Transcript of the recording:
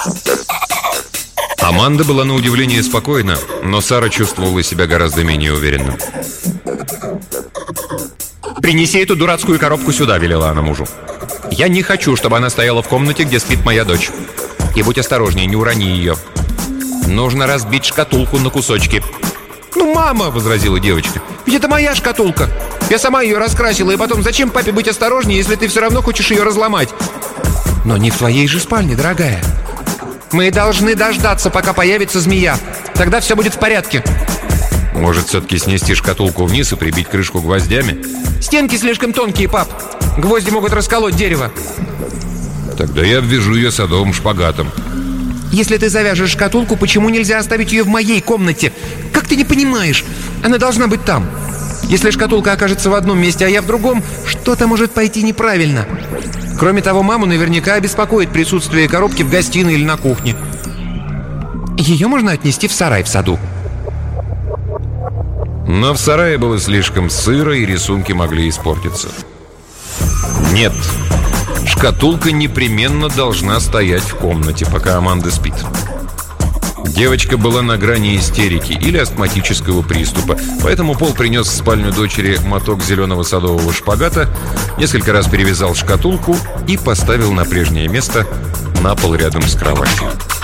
Аманда была на удивление спокойна, но Сара чувствовала себя гораздо менее уверенно. «Принеси эту дурацкую коробку сюда», — велела она мужу. «Я не хочу, чтобы она стояла в комнате, где спит моя дочь. И будь осторожнее, не урони ее. Нужно разбить шкатулку на кусочки». «Ну, мама», — возразила девочка, — «ведь это моя шкатулка. Я сама ее раскрасила, и потом зачем папе быть осторожнее, если ты все равно хочешь ее разломать?» «Но не в твоей же спальне, дорогая. Мы должны дождаться, пока появится змея. Тогда все будет в порядке». «Может, все-таки снести шкатулку вниз и прибить крышку гвоздями?» «Стенки слишком тонкие, пап. Гвозди могут расколоть дерево». «Тогда я обвяжу ее садовым шпагатом». «Если ты завяжешь шкатулку, почему нельзя оставить ее в моей комнате? Как ты не понимаешь? Она должна быть там. Если шкатулка окажется в одном месте, а я в другом, что-то может пойти неправильно. Кроме того, маму наверняка обеспокоит присутствие коробки в гостиной или на кухне. Ее можно отнести в сарай в саду». Но в сарае было слишком сыро, и рисунки могли испортиться. Нет, шкатулка непременно должна стоять в комнате, пока Аманда спит. Девочка была на грани истерики или астматического приступа, поэтому Пол принес в спальню дочери моток зеленого садового шпагата, несколько раз перевязал шкатулку и поставил на прежнее место на пол рядом с кроватью.